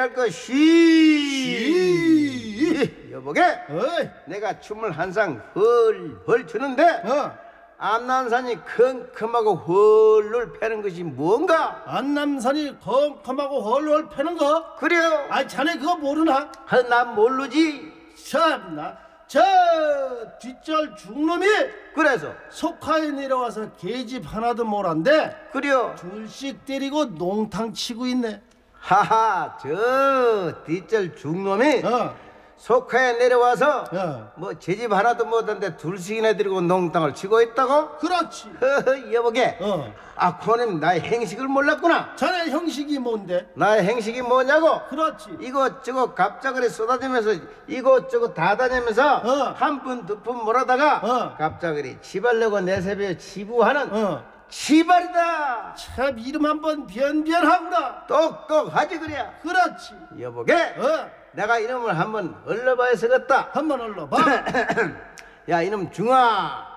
춤이랄 것이 여보게 어이. 내가 춤을 한상 헐헐 추는데 안남산이 컴컴하고 헐헐 패는 것이 뭔가? 안남산이 컴컴하고 헐헐 패는 거? 그래요. 아, 자네 그거 모르나? 난 모르지. 참나, 저 뒷절 중놈이 그래서 속하에 내려와서 계집 하나도 몰한데 그래요. 둘씩 때리고 농탕 치고 있네. 하하, 저 뒷절 중놈이 어. 속하에 내려와서 어. 뭐 제집 하나도 못한데 둘씩이나 들고 농땅을 치고 있다고? 그렇지. 허허, 여보게. 어. 아, 그놈 나의 행식을 몰랐구나. 자네 형식이 뭔데? 나의 행식이 뭐냐고? 그렇지. 이것저것 갑자기 쏟아지면서 이것저것 다 다니면서 한 푼 두 푼 몰아다가 갑자기 치발려고 내세벼 치부하는 치발이다. 참 이름 한번 변변하구나. 똑똑하지 그래야. 그렇지. 여보게 내가 이놈을 한번 얼러봐야 쓰겠다. 한번 올라봐. 야, 이놈 중아,